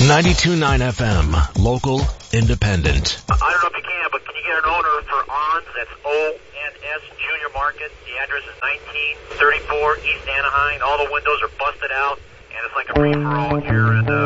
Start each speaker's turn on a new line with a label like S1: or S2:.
S1: 92.9 FM, local, independent.
S2: I don't know if you can, but can you get an owner for ONS? That's ONS Junior Market. The address is 1934 East Anaheim. All the windows are busted out, and it's like a free-for-all here. And